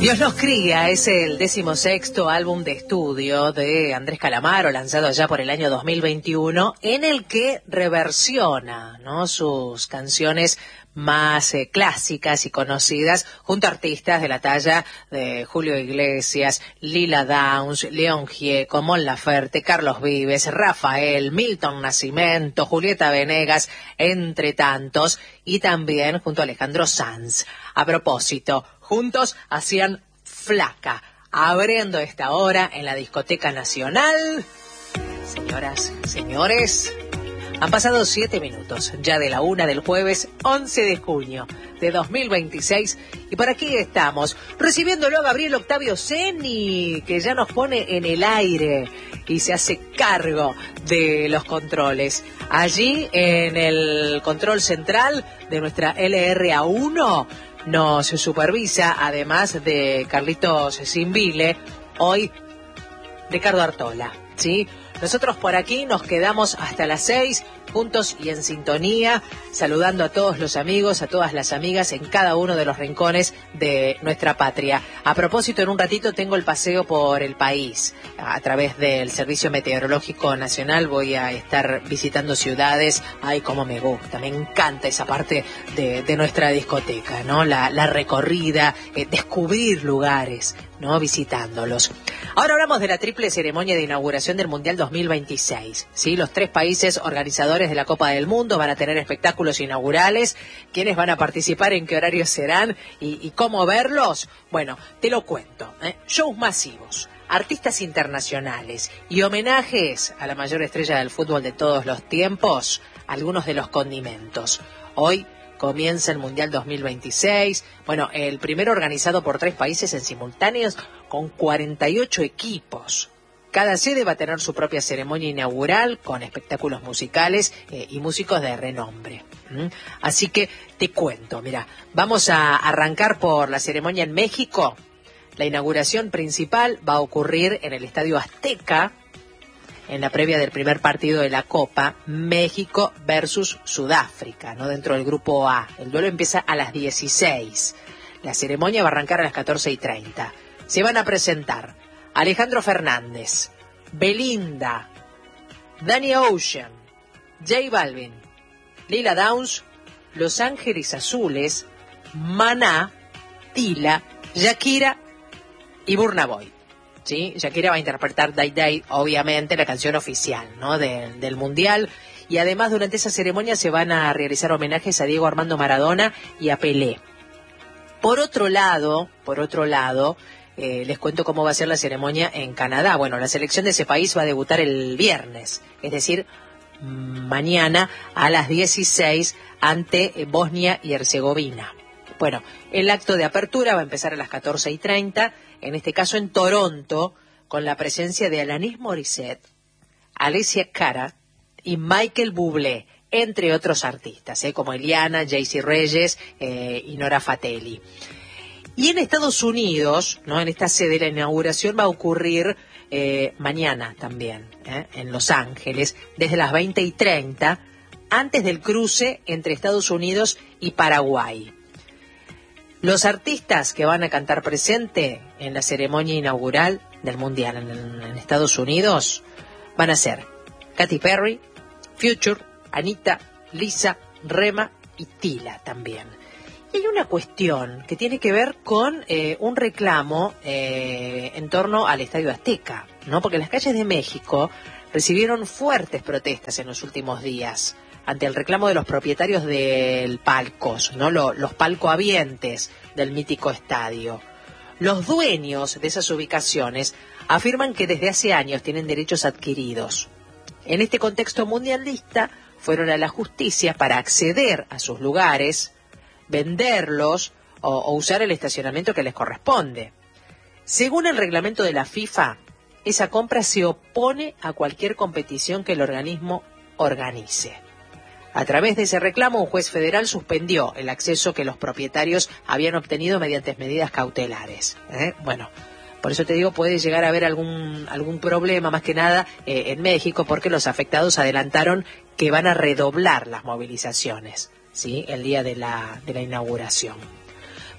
Dios nos cría es el 16º álbum de estudio de Andrés Calamaro, lanzado allá por el año 2021, en el que reversiona, ¿no?, sus canciones más clásicas y conocidas, junto a artistas de la talla de Julio Iglesias, Lila Downs, León Gieco, Mon Laferte, Carlos Vives, Rafael, Milton Nascimento, Julieta Venegas, entre tantos, y también junto a Alejandro Sanz. A propósito, juntos hacían Flaca, abriendo esta hora en la Discoteca Nacional. Señoras, señores, han pasado 7 minutos ya de la 1 del jueves 11 de junio de 2026 y por aquí estamos recibiéndolo a Gabriel Octavio Ceni, que ya nos pone en el aire y se hace cargo de los controles. Allí en el control central de nuestra LRA1 nos supervisa, además de Carlitos Zimbile, hoy Ricardo Artola, ¿sí? Nosotros por aquí nos quedamos hasta las 6, juntos y en sintonía, saludando a todos los amigos, a todas las amigas en cada uno de los rincones de nuestra patria. A propósito, en un ratito tengo el paseo por el país. A través del Servicio Meteorológico Nacional voy a estar visitando ciudades. Ay, cómo me gusta, me encanta esa parte de nuestra discoteca, ¿no? La recorrida, descubrir lugares, ¿no?, visitándolos. Ahora hablamos de la triple ceremonia de inauguración del Mundial 2026, ¿sí? Los 3 países organizadores de la Copa del Mundo van a tener espectáculos inaugurales. ¿Quiénes van a participar? ¿En qué horarios serán? ¿Y cómo verlos? Bueno, te lo cuento, Shows masivos, artistas internacionales y homenajes a la mayor estrella del fútbol de todos los tiempos, algunos de los condimentos. Hoy comienza el Mundial 2026, bueno, el primero organizado por 3 países en simultáneos con 48 equipos. Cada sede va a tener su propia ceremonia inaugural con espectáculos musicales y músicos de renombre. Así que te cuento, mira, vamos a arrancar por la ceremonia en México. La inauguración principal va a ocurrir en el Estadio Azteca, en la previa del primer partido de la Copa, México versus Sudáfrica, ¿no?, dentro del grupo A. El duelo empieza a las 16. La ceremonia va a arrancar a las 14:30. Se van a presentar Alejandro Fernández, Belinda, Danny Ocean, J Balvin, Lila Downs, Los Ángeles Azules, Maná, Tila, Shakira y Burna Boy. ¿Sí? Shakira va a interpretar Day Day, obviamente, la canción oficial, ¿no?, del Mundial. Y además, durante esa ceremonia se van a realizar homenajes a Diego Armando Maradona y a Pelé. Por otro lado, les cuento cómo va a ser la ceremonia en Canadá. Bueno, la selección de ese país va a debutar el viernes, es decir, mañana a las 16 ante Bosnia y Herzegovina. Bueno, el acto de apertura va a empezar a las 14:30, en este caso en Toronto, con la presencia de Alanis Morissette, Alicia Cara y Michael Bublé, entre otros artistas, como Eliana, Jaycee Reyes y Nora Fatelli. Y en Estados Unidos, ¿no?, en esta sede, la inauguración va a ocurrir mañana también, en Los Ángeles, desde las 20:30, antes del cruce entre Estados Unidos y Paraguay. Los artistas que van a cantar presente en la ceremonia inaugural del Mundial en Estados Unidos van a ser Katy Perry, Future, Anita, Lisa, Rema y Tila también. Y hay una cuestión que tiene que ver con un reclamo en torno al Estadio Azteca, ¿no? Porque las calles de México recibieron fuertes protestas en los últimos días ante el reclamo de los propietarios del palcos, ¿no?, los palcohabientes del mítico estadio. Los dueños de esas ubicaciones afirman que desde hace años tienen derechos adquiridos. En este contexto mundialista, fueron a la justicia para acceder a sus lugares, venderlos o usar el estacionamiento que les corresponde. Según el reglamento de la FIFA, esa compra se opone a cualquier competición que el organismo organice. A través de ese reclamo, un juez federal suspendió el acceso que los propietarios habían obtenido mediante medidas cautelares. Bueno, por eso te digo, puede llegar a haber algún problema, más que nada en México, porque los afectados adelantaron que van a redoblar las movilizaciones, ¿sí?, el día de la inauguración.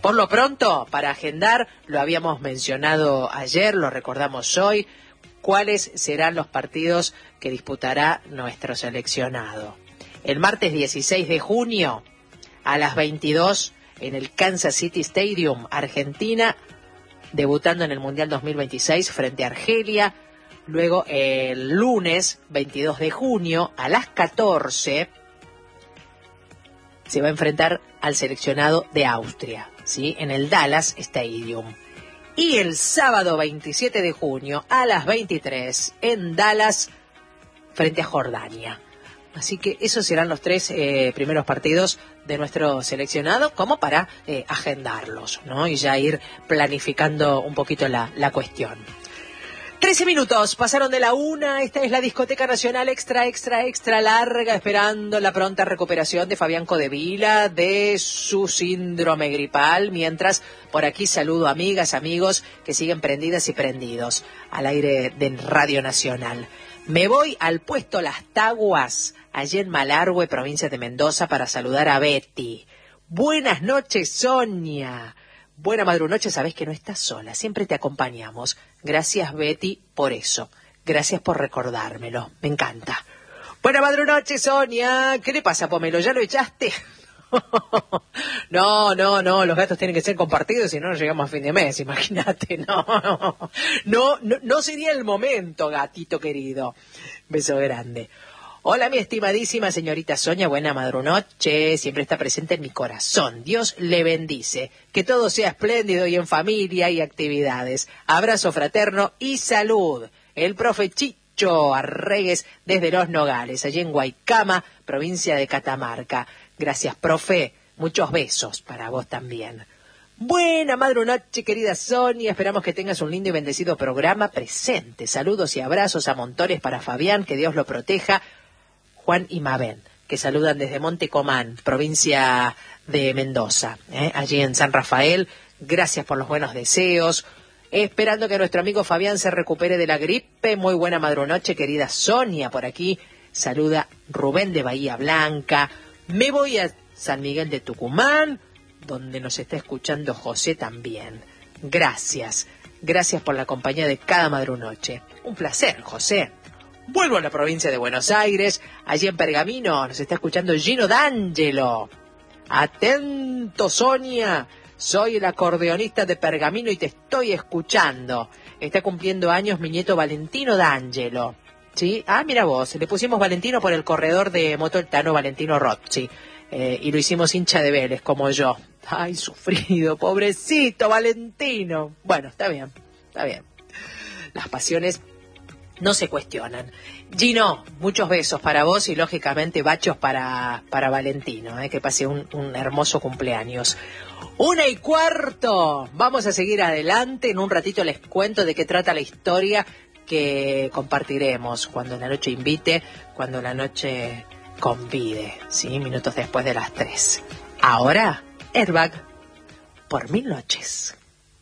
Por lo pronto, para agendar, lo habíamos mencionado ayer, lo recordamos hoy, cuáles serán los partidos que disputará nuestro seleccionado. El martes 16 de junio, a las 22, en el Kansas City Stadium, Argentina, debutando en el Mundial 2026 frente a Argelia. Luego, el lunes 22 de junio, a las 14, se va a enfrentar al seleccionado de Austria, ¿sí? En el Dallas Stadium. Y el sábado 27 de junio, a las 23, en Dallas, frente a Jordania. Así que esos serán los 3 primeros partidos de nuestro seleccionado, como para agendarlos, ¿no? Y ya ir planificando un poquito la cuestión. 13 minutos, pasaron de la 1, esta es la discoteca nacional extra larga, esperando la pronta recuperación de Fabián Codevila de su síndrome gripal, mientras por aquí saludo amigas, amigos que siguen prendidas y prendidos al aire de Radio Nacional. Me voy al puesto Las Taguas, allí en Malargüe, provincia de Mendoza, para saludar a Betty. Buenas noches, Sonia. Buena madrunoche, sabés que no estás sola, siempre te acompañamos. Gracias, Betty, por eso. Gracias por recordármelo, me encanta. Buena madrunoche, Sonia. ¿Qué le pasa, Pomelo? ¿Ya lo echaste? No, los gatos tienen que ser compartidos, si no, no llegamos a fin de mes, imagínate. No sería el momento, gatito querido. Beso grande. Hola, mi estimadísima señorita Sonia, buena madrunoche, siempre está presente en mi corazón. Dios le bendice, que todo sea espléndido y en familia y actividades. Abrazo fraterno y salud. El profe Chicho Arregues desde Los Nogales, allí en Guaycama, provincia de Catamarca. Gracias, profe. Muchos besos para vos también. Buena madrunoche, querida Sonia. Esperamos que tengas un lindo y bendecido programa presente. Saludos y abrazos a montones para Fabián, que Dios lo proteja. Juan y Mabén, que saludan desde Montecomán, provincia de Mendoza, allí en San Rafael. Gracias por los buenos deseos. Esperando que nuestro amigo Fabián se recupere de la gripe. Muy buena madrunoche, querida Sonia. Por aquí saluda Rubén de Bahía Blanca. Me voy a San Miguel de Tucumán, donde nos está escuchando José también. Gracias por la compañía de cada madrunoche. Un placer, José. Vuelvo a la provincia de Buenos Aires, allí en Pergamino, nos está escuchando Gino D'Angelo. Atento, Sonia, soy el acordeonista de Pergamino y te estoy escuchando. Está cumpliendo años mi nieto Valentino D'Angelo. ¿Sí? Ah, mira vos, le pusimos Valentino por el corredor de moto el Tano Valentino Rossi. Y lo hicimos hincha de Vélez, como yo. Ay, sufrido, pobrecito Valentino. Bueno, está bien. Las pasiones no se cuestionan. Gino, muchos besos para vos y lógicamente bachos para Valentino, que pase un hermoso cumpleaños. 1:15, vamos a seguir adelante. En un ratito les cuento de qué trata la historia que compartiremos cuando la noche invite, cuando la noche convide, ¿sí? Minutos después de las 3. Ahora, Airbag, por 1000 noches.